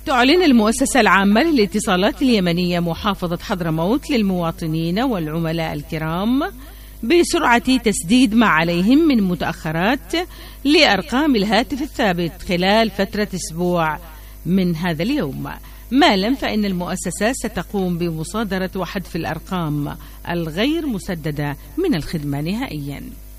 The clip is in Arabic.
تعلن المؤسسة العامة للاتصالات اليمنية محافظة حضرموت للمواطنين والعملاء الكرام بسرعة تسديد ما عليهم من متأخرات لأرقام الهاتف الثابت خلال فترة أسبوع من هذا اليوم، ما لم فإن المؤسسة ستقوم بمصادرة وحذف الأرقام الغير مسددة من الخدمة نهائياً.